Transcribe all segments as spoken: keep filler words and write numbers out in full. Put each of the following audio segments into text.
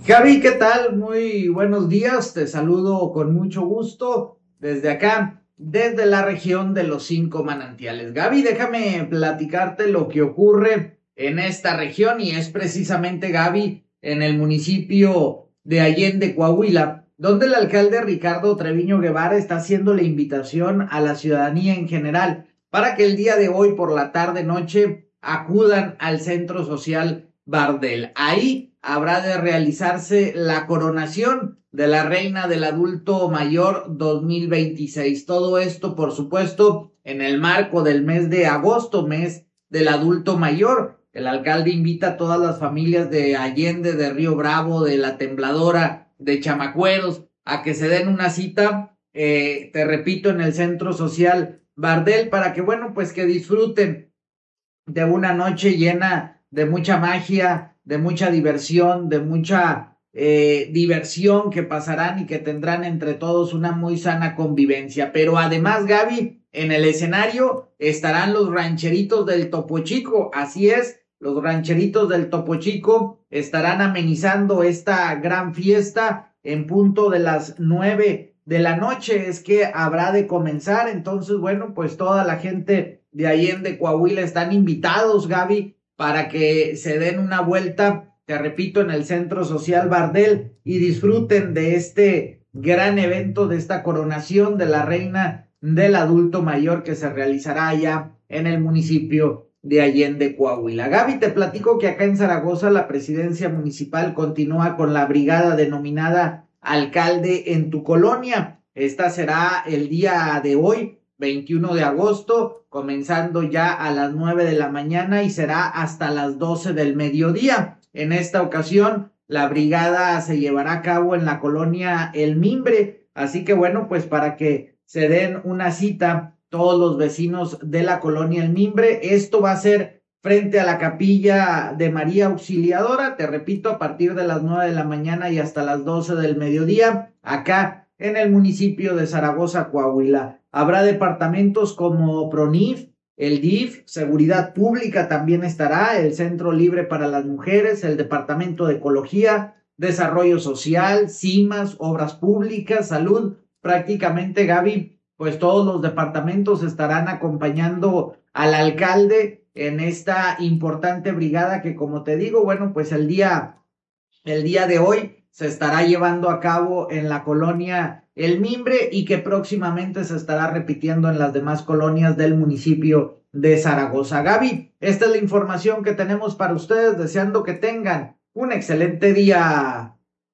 Gaby, ¿qué tal? Muy buenos días, te saludo con mucho gusto desde acá, desde la región de los Cinco Manantiales. Gaby, déjame platicarte lo que ocurre en esta región y es precisamente, Gaby, en el municipio de Allende, Coahuila, donde el alcalde Ricardo Treviño Guevara está haciendo la invitación a la ciudadanía en general para que el día de hoy por la tarde-noche acudan al Centro Social Bardel. Ahí habrá de realizarse la coronación de la Reina del Adulto Mayor dos mil veintiséis. Todo esto, por supuesto, en el marco del mes de agosto, mes del adulto mayor. El alcalde invita a todas las familias de Allende, de Río Bravo, de La Tembladora, de Chamacueros, a que se den una cita, eh, te repito, en el Centro Social Bardel, para que, bueno, pues que disfruten de una noche llena de mucha magia, de mucha diversión, de mucha eh, diversión que pasarán y que tendrán entre todos una muy sana convivencia. Pero además, Gaby, en el escenario estarán los rancheritos del Topo Chico, así es, los rancheritos del Topo Chico estarán amenizando esta gran fiesta en punto de las nueve de la noche, es que habrá de comenzar. Entonces, bueno, pues toda la gente de Allende, Coahuila, están invitados, Gaby, para que se den una vuelta, te repito, en el Centro Social Bardel y disfruten de este gran evento, de esta coronación de la Reina del Adulto Mayor que se realizará allá en el municipio de Allende, Coahuila. Gaby, te platico que acá en Zaragoza la presidencia municipal continúa con la brigada denominada Alcalde en tu Colonia. Esta será el día de hoy, veintiuno de agosto, comenzando ya a las nueve de la mañana y será hasta las doce del mediodía. En esta ocasión, la brigada se llevará a cabo en la colonia El Mimbre, así que bueno, pues para que se den una cita todos los vecinos de la colonia El Mimbre, esto va a ser frente a la capilla de María Auxiliadora, te repito, a partir de las nueve de la mañana y hasta las doce del mediodía, acá en el municipio de Zaragoza, Coahuila. Habrá departamentos como PRONIF, el D I F, Seguridad Pública también estará, el Centro Libre para las Mujeres, el Departamento de Ecología, Desarrollo Social, CIMAS, Obras Públicas, Salud. Prácticamente, Gaby, pues todos los departamentos estarán acompañando al alcalde en esta importante brigada que, como te digo, bueno, pues el día, el día de hoy se estará llevando a cabo en la colonia El Mimbre y que próximamente se estará repitiendo en las demás colonias del municipio de Zaragoza. Gaby, esta es la información que tenemos para ustedes, deseando que tengan un excelente día.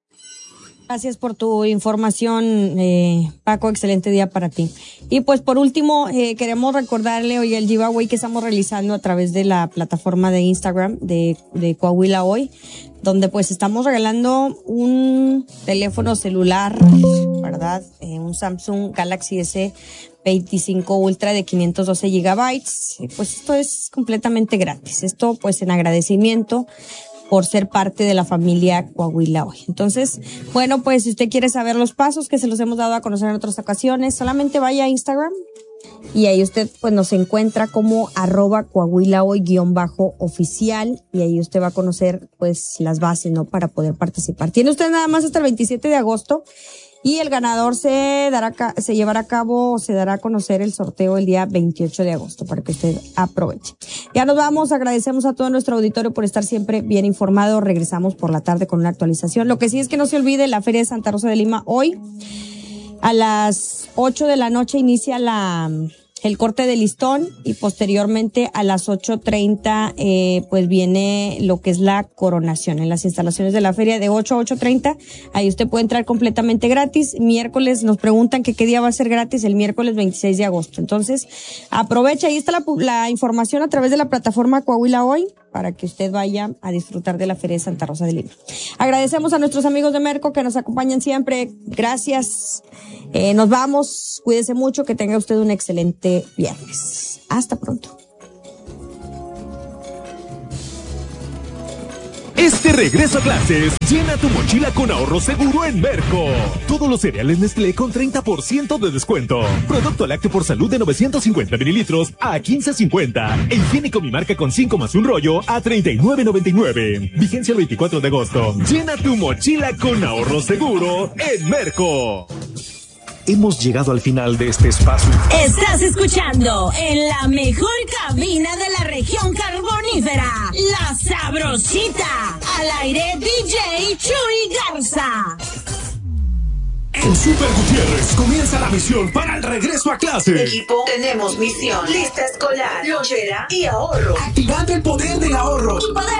Gracias por tu información, eh, Paco, excelente día para ti. Y pues por último, eh, queremos recordarle hoy el giveaway que estamos realizando a través de la plataforma de Instagram de, de Coahuila Hoy, donde pues estamos regalando un teléfono celular, ¿verdad? Eh, un Samsung Galaxy S veinticinco Ultra de quinientos doce gigabytes. Pues esto es completamente gratis. Esto pues en agradecimiento por ser parte de la familia Coahuila Hoy. Entonces, bueno, pues si usted quiere saber los pasos que se los hemos dado a conocer en otras ocasiones, solamente vaya a Instagram y ahí usted pues nos encuentra como arroba Coahuila Hoy guión bajo oficial y ahí usted va a conocer pues las bases, ¿no? Para poder participar. Tiene usted nada más hasta el veintisiete de agosto y el ganador se dará, se llevará a cabo o se dará a conocer el sorteo el día veintiocho de agosto para que usted aproveche. Ya nos vamos, agradecemos a todo nuestro auditorio por estar siempre bien informado. Regresamos por la tarde con una actualización. Lo que sí es que no se olvide la Feria de Santa Rosa de Lima hoy a las ocho de la noche inicia la el corte de listón y posteriormente a las ocho treinta eh, pues viene lo que es la coronación en las instalaciones de la feria de ocho a ocho treinta. Ahí usted puede entrar completamente gratis. Miércoles nos preguntan que qué día va a ser gratis, el miércoles veintiséis de agosto. Entonces, aprovecha, ahí está la, la información a través de la plataforma Coahuila Hoy para que usted vaya a disfrutar de la Feria de Santa Rosa de Lima. Agradecemos a nuestros amigos de Merco que nos acompañan siempre. Gracias. Eh, nos vamos. Cuídese mucho. Que tenga usted un excelente viernes. Hasta pronto. Este regreso a clases, llena tu mochila con ahorro seguro en Merco. Todos los cereales Nestlé con treinta por ciento de descuento. Producto lácteo por salud de novecientos cincuenta mililitros a quince cincuenta. E higiénico Mi Marca con cinco más un rollo a treinta y nueve noventa y nueve. Vigencia el veinticuatro de agosto. Llena tu mochila con ahorro seguro en Merco. Hemos llegado al final de este espacio. Estás escuchando en la mejor cabina de la región carbonífera, La Sabrosita. Al aire D J Chuy Garza. En Super Gutiérrez comienza la misión para el regreso a clase. Equipo, tenemos misión, lista escolar, lonchera y ahorro. Activando el poder del ahorro. Tu poder